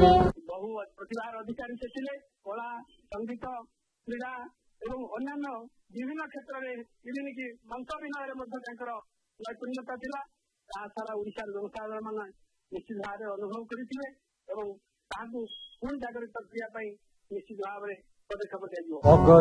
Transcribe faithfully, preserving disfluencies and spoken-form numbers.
बहु प्रतिभार अधिकारी से थे कला संगीत क्रीड़ा एवं अन्य विभिन्न क्षेत्र में इमिनिकी मंच अभिनय नैपुण्यता था सारा ओडिशा जनसाधारण मान निश्चित भाव अनुभव करते पुणी जागृत करने निश्चित भाव में पदक्षेप दिया।